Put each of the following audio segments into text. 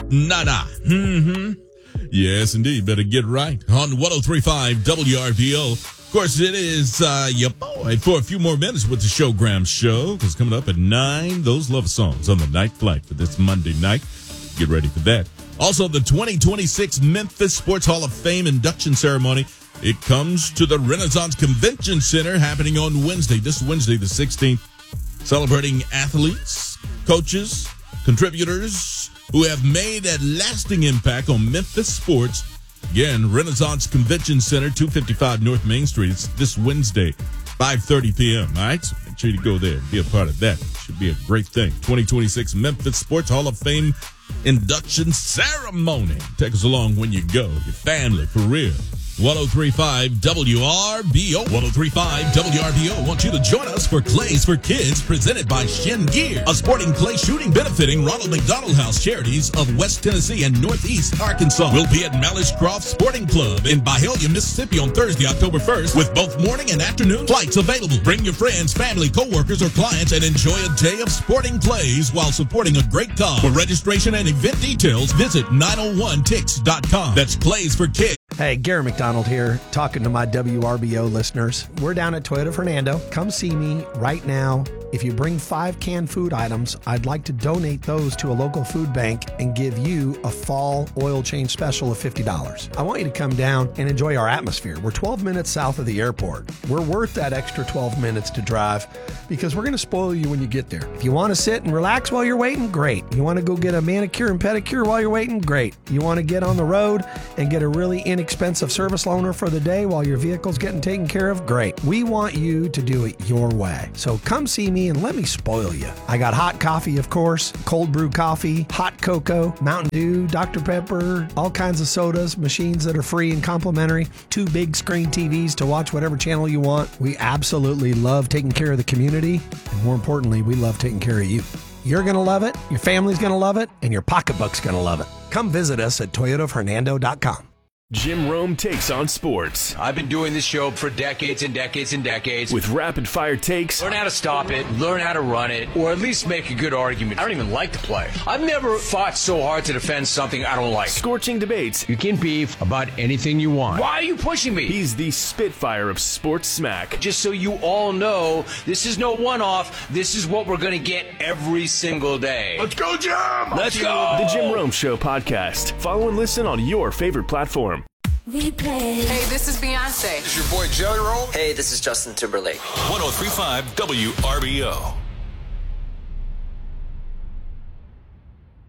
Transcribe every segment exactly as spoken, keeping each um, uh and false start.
Nada. Mm-hmm. Yes, indeed. Better get right. On one oh three point five W R V O. Of course, it is uh, your boy for a few more minutes with the Showgram Show. Because coming up at nine, those love songs on the night flight for this Monday night. Get ready for that. Also, the twenty twenty-six Memphis Sports Hall of Fame induction ceremony. It comes to the Renaissance Convention Center happening on Wednesday, this Wednesday, the sixteenth. Celebrating athletes, coaches, contributors who have made a lasting impact on Memphis sports. Again, Renaissance Convention Center, two fifty-five North Main Street. It's this Wednesday, five thirty p.m., all right? So make sure you go there and be a part of that. Should be a great thing. twenty twenty-six Memphis Sports Hall of Fame induction ceremony. Take us along when you go. Your family, for real. one oh three point five W R B O. one oh three point five W R B O wants you to join us for Clays for Kids, presented by Shin Gear, a sporting clay shooting benefiting Ronald McDonald House Charities of West Tennessee and Northeast Arkansas. We'll be at Malishcroft Sporting Club in Byhalia, Mississippi on Thursday, October first, with both morning and afternoon flights available. Bring your friends, family, co-workers, or clients and enjoy a day of sporting clays while supporting a great cause. For registration and event details, visit nine oh one tix dot com. That's Clays for Kids. Hey, Gary McDonald here, talking to my W R B O listeners. We're down at Toyota Fernando. Come see me right now. If you bring five canned food items, I'd like to donate those to a local food bank and give you a fall oil change special of fifty dollars. I want you to come down and enjoy our atmosphere. We're twelve minutes south of the airport. We're worth that extra twelve minutes to drive because we're going to spoil you when you get there. If you want to sit and relax while you're waiting, great. You want to go get a manicure and pedicure while you're waiting, great. You want to get on the road and get a really inexpensive service loaner for the day while your vehicle's getting taken care of, great. We want you to do it your way. So come see me and let me spoil you. I got hot coffee, of course, cold brew coffee, hot cocoa, Mountain Dew, Doctor Pepper, all kinds of sodas, machines that are free and complimentary, two big screen T Vs to watch whatever channel you want. We absolutely love taking care of the community, and more importantly, we love taking care of you. You're going to love it, your family's going to love it, and your pocketbook's going to love it. Come visit us at toyota fernando dot com. Jim Rome takes on sports. I've been doing this show for decades and decades and decades. With rapid-fire takes. Learn how to stop it, learn how to run it, or at least make a good argument. I don't even like the play. I've never fought so hard to defend something I don't like. Scorching debates. You can beef about anything you want. Why are you pushing me? He's the Spitfire of sports smack. Just so you all know, this is no one-off. This is what we're going to get every single day. Let's go, Jim! Let's go! The Jim Rome Show podcast. Follow and listen on your favorite platform. Replay. Hey, this is Beyonce. This is your boy Jelly Roll. Hey, this is Justin Timberlake. one oh three point five W R B O.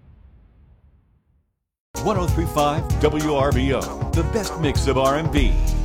one oh three point five W R B O, the best mix of R and B,